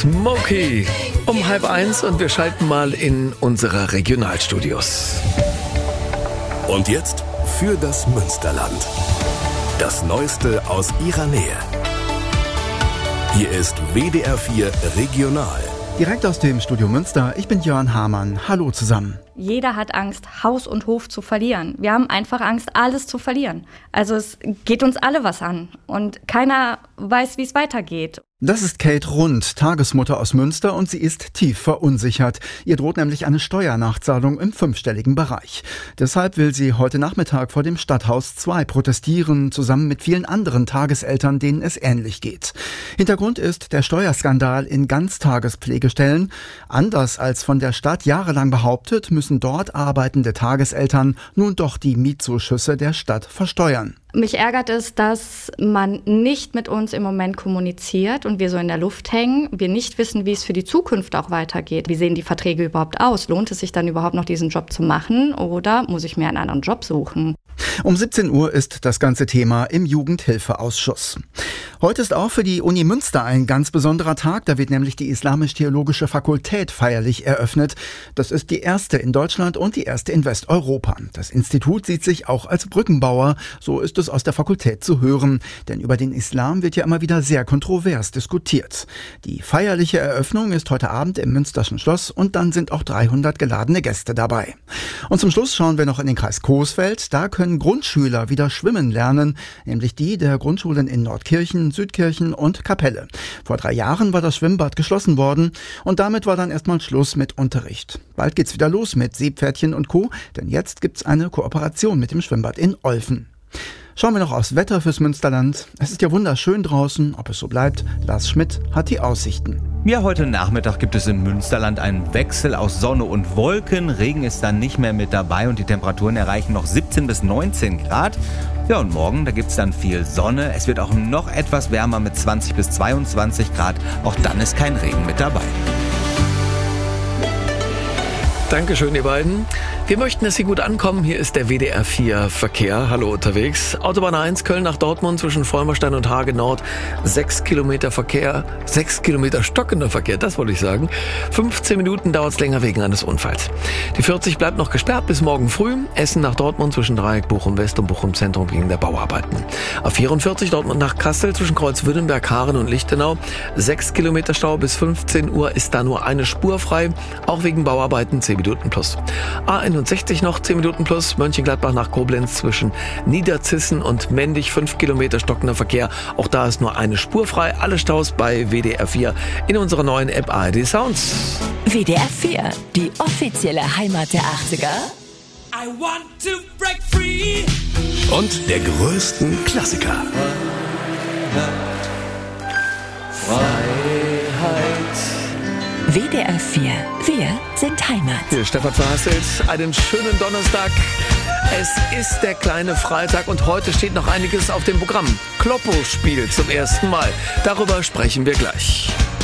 Smokey um 12:30 und wir schalten mal in unsere Regionalstudios. Und jetzt für das Münsterland. Das Neueste aus ihrer Nähe. Hier ist WDR 4 Regional. Direkt aus dem Studio Münster, ich bin Jörn Hamann. Hallo zusammen. Jeder hat Angst, Haus und Hof zu verlieren. Wir haben einfach Angst, alles zu verlieren. Also es geht uns alle was an und keiner weiß, wie es weitergeht. Das ist Kate Rund, Tagesmutter aus Münster, und sie ist tief verunsichert. Ihr droht nämlich eine Steuernachzahlung im 5-stelligen Bereich. Deshalb will sie heute Nachmittag vor dem Stadthaus 2 protestieren, zusammen mit vielen anderen Tageseltern, denen es ähnlich geht. Hintergrund ist der Steuerskandal in Ganztagespflegestellen. Anders als von der Stadt jahrelang behauptet, müssen dort arbeitende Tageseltern nun doch die Mietzuschüsse der Stadt versteuern. Mich ärgert es, dass man nicht mit uns im Moment kommuniziert und wir so in der Luft hängen. Wir nicht wissen, wie es für die Zukunft auch weitergeht. Wie sehen die Verträge überhaupt aus? Lohnt es sich dann überhaupt noch, diesen Job zu machen oder muss ich mir einen anderen Job suchen? Um 17 Uhr ist das ganze Thema im Jugendhilfeausschuss. Heute ist auch für die Uni Münster ein ganz besonderer Tag. Da wird nämlich die Islamisch-Theologische Fakultät feierlich eröffnet. Das ist die erste in Deutschland und die erste in Westeuropa. Das Institut sieht sich auch als Brückenbauer. So ist es aus der Fakultät zu hören. Denn über den Islam wird ja immer wieder sehr kontrovers diskutiert. Die feierliche Eröffnung ist heute Abend im Münsterschen Schloss und dann sind auch 300 geladene Gäste dabei. Und zum Schluss schauen wir noch in den Kreis Coesfeld. Da können Grundschüler wieder schwimmen lernen, nämlich die der Grundschulen in Nordkirchen, Südkirchen und Kapelle. Vor 3 Jahren war das Schwimmbad geschlossen worden und damit war dann erstmal Schluss mit Unterricht. Bald geht's wieder los mit Seepferdchen und Co., denn jetzt gibt's eine Kooperation mit dem Schwimmbad in Olfen. Schauen wir noch aufs Wetter fürs Münsterland. Es ist ja wunderschön draußen. Ob es so bleibt, Lars Schmidt hat die Aussichten. Ja, heute Nachmittag gibt es im Münsterland einen Wechsel aus Sonne und Wolken. Regen ist dann nicht mehr mit dabei und die Temperaturen erreichen noch 17 bis 19 Grad. Ja, und morgen, da gibt es dann viel Sonne. Es wird auch noch etwas wärmer mit 20 bis 22 Grad. Auch dann ist kein Regen mit dabei. Dankeschön, ihr beiden. Wir möchten, dass Sie gut ankommen. Hier ist der WDR 4 Verkehr. Hallo unterwegs. Autobahn 1, Köln nach Dortmund zwischen Vollmerstein und Hage Nord. 6 Kilometer Verkehr, 6 Kilometer stockender Verkehr, das wollte ich sagen. 15 Minuten dauert es länger wegen eines Unfalls. Die 40 bleibt noch gesperrt bis morgen früh. Essen nach Dortmund zwischen Dreieck Bochum West und Bochum Zentrum wegen der Bauarbeiten. Auf 44 Dortmund nach Kassel zwischen Kreuzwürdenberg, Haaren und Lichtenau. 6 Kilometer Stau bis 15 Uhr ist da nur eine Spur frei. Auch wegen Bauarbeiten 10 Minuten plus. A61 noch 10 Minuten plus. Mönchengladbach nach Koblenz zwischen Niederzissen und Mendig 5 Kilometer stockender Verkehr. Auch da ist nur eine Spur frei. Alle Staus bei WDR 4 in unserer neuen App ARD Sounds. WDR 4, die offizielle Heimat der 80er. I want to break free. Und der größten Klassiker. WDR 4, wir sind Heimat. Hier ist Stefan Verhasselt, einen schönen Donnerstag. Es ist der kleine Freitag und heute steht noch einiges auf dem Programm. Kloppo spielt zum ersten Mal. Darüber sprechen wir gleich.